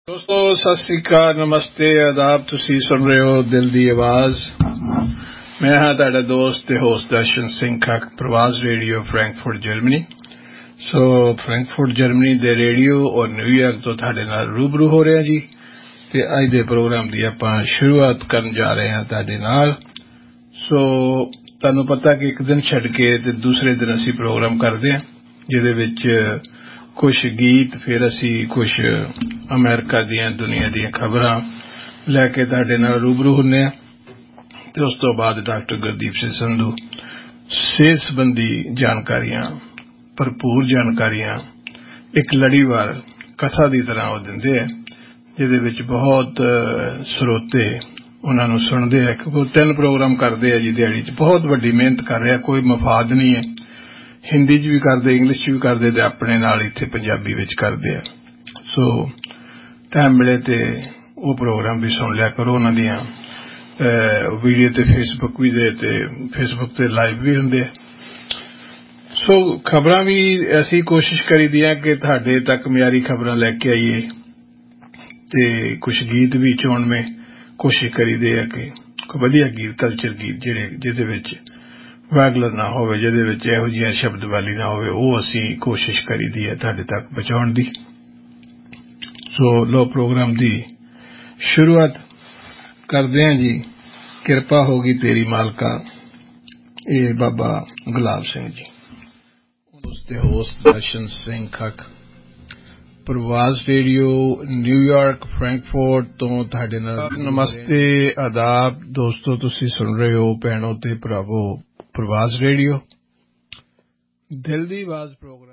ਦੋਸਤੋ ਸਤਿ ਸ੍ਰੀ ਅਕਾਲ, ਨਮਸਤੇ, ਆਦਾਬ। ਤੁਸੀਂ ਸੁਣ ਰਹੇ ਹੋ ਦਿਲ ਦੀ ਆਵਾਜ਼। ਮੈਂ ਹਾਂ ਤੁਹਾਡਾ ਦੋਸਤ ਤੇ ਹੋਸਟ ਦਰਸ਼ਨ ਸਿੰਘ ਖੱਕ, ਪ੍ਰਵਾਸ ਰੇਡੀਓ ਫਰੈਂਕਫਰਟ ਜਰਮਨੀ। ਸੋ ਫਰੈਂਕਫਰਟ ਜਰਮਨੀ ਦੇ ਰੇਡੀਓ ਔਰ ਨਿਊਯਾਰਕ ਤੋਂ ਤੁਹਾਡੇ ਨਾਲ ਰੂਬਰੂ ਹੋ ਰਿਹਾ ਜੀ। ਤੇ ਅੱਜ ਦੇ ਪ੍ਰੋਗਰਾਮ ਦੀ ਆਪਾਂ ਸ਼ੁਰੂਆਤ ਕਰਨ ਜਾ ਰਹੇ ਹਾਂ ਤੁਹਾਡੇ ਨਾਲ। ਸੋ ਤੁਹਾਨੂੰ ਪਤਾ ਕਿ ਇੱਕ ਦਿਨ ਛੱਡ ਕੇ ਤੇ ਦੂਸਰੇ ਦਿਨ ਅਸੀਂ ਪ੍ਰੋਗਰਾਮ ਕਰਦੇ ਹਾਂ, ਜਿਹਦੇ ਵਿੱਚ ਕੁਝ ਗੀਤ, ਫਿਰ ਅਸੀਂ ਕੁਝ ਅਮਰੀਕਾ ਦੀਆਂ ਦੁਨੀਆ ਦੀਆਂ ਖਬਰਾਂ ਲੈ ਕੇ ਤੁਹਾਡੇ ਨਾਲ ਰੂਬਰੂ ਹੁੰਦੇ ਹਾਂ। ਤੇ ਉਸ ਤੋਂ ਬਾਅਦ ਡਾਕਟਰ ਗੁਰਦੀਪ ਸਿੰਘ ਸੰਧੂ ਸਿਹਤ ਸੰਬੰਧੀ ਜਾਣਕਾਰੀਆਂ, ਭਰਪੂਰ ਜਾਣਕਾਰੀਆਂ ਇੱਕ ਲੜੀਵਾਰ ਕਥਾ ਦੀ ਤਰ੍ਹਾਂ ਉਹ ਦਿੰਦੇ ਆ, ਜਿਹਦੇ ਵਿੱਚ ਬਹੁਤ ਸਰੋਤੇ ਉਹਨਾਂ ਨੂੰ ਸੁਣਦੇ ਆ। ਕਿਉਂਕਿ ਉਹ 3 ਪ੍ਰੋਗਰਾਮ ਕਰਦੇ ਆ ਜੀ ਦਿਹਾੜੀ 'ਚ, ਬਹੁਤ ਵੱਡੀ ਮਿਹਨਤ ਕਰ ਰਿਹਾ, ਕੋਈ ਮਫਾਦ ਨਹੀਂ ਹੈ। ਹਿੰਦੀ 'ਚ ਵੀ ਕਰਦੇ, ਇੰਗਲਿਸ਼ 'ਚ ਵੀ ਕਰਦੇ ਤੇ ਆਪਣੇ ਨਾਲ ਇੱਥੇ ਪੰਜਾਬੀ ਵਿੱਚ ਕਰਦੇ ਆ। ਸੋ ਟਾਈਮ ਮਿਲੇ ਤੇ ਉਹ ਪ੍ਰੋਗਰਾਮ ਵੀ ਸੁਣ ਲਿਆ ਕਰੋ। ਉਹਨਾਂ ਦੀਆਂ ਵੀਡੀਓ ਤੇ ਫੇਸਬੁੱਕ ਵੀ ਦੇ ਤੇ ਫੇਸਬੁੱਕ ਤੇ ਲਾਈਵ ਵੀ ਹੁੰਦੇ ਆ। ਸੋ ਖਬਰਾਂ ਵੀ ਅਸੀਂ ਕੋਸ਼ਿਸ਼ ਕਰੀਦੀ ਆ ਕਿ ਤੁਹਾਡੇ ਤੱਕ ਮਿਆਰੀ ਖਬਰਾਂ ਲੈ ਕੇ ਆਈਏ, ਤੇ ਕੁਝ ਗੀਤ ਵੀ ਚੁਣਵੇਂ ਕੋਸ਼ਿਸ਼ ਕਰੀਦੇ ਆ ਕਿ ਵਧੀਆ ਗੀਤ, ਕਲਚਰ ਗੀਤ ਜਿਹਦੇ ਵਿੱਚ ਵੈਗਲਰ ਨਾ ਹੋਵੇ, ਜਿਹਦੇ ਵਿੱਚ ਇਹੋ ਜਿਹੀਆਂ ਸ਼ਬਦਵਾਲੀ ਨਾ ਹੋਵੇ, ਉਹ ਅਸੀਂ ਕੋਸ਼ਿਸ਼ ਕਰੀਦੀ ਹੈ ਤੁਹਾਡੇ ਤੱਕ ਪਹੁੰਚਾਉਣ ਦੀ। ਸੋ ਲੋ ਪ੍ਰੋਗਰਾਮ ਦੀ ਸ਼ੁਰੂਆਤ ਕਰਦੇ ਹਾਂ ਜੀ। ਕਿਰਪਾ ਹੋਗੀ ਤੇਰੀ ਮਾਲਕਾ, ਇਹ ਬਾਬਾ ਗੁਲਾਬ ਸਿੰਘ ਜੀ। ਉਸ ਤੇ ਹੋਸਟ ਦਰਸ਼ਨ ਸਿੰਘ ਖੱਕ, ਪ੍ਰਵਾਸ ਰੇਡੀਓ ਨਿਊਯਾਰਕ ਫਰੈਂਕਫਰਟ ਤੋਂ ਤੁਹਾਡੇ ਨਾਲ ਨਮਸਤੇ, ਆਦਾਬ। ਦੋਸਤੋ ਤੁਸੀਂ ਸੁਣ ਰਹੇ ਹੋ ਭੈਣੋ ਤੇ ਭਰਾਵੋ ਪ੍ਰਵਾਸ ਰੇਡੀਓ ਦਿਲ ਦੀ ਆਵਾਜ਼ ਪ੍ਰੋਗਰਾਮ।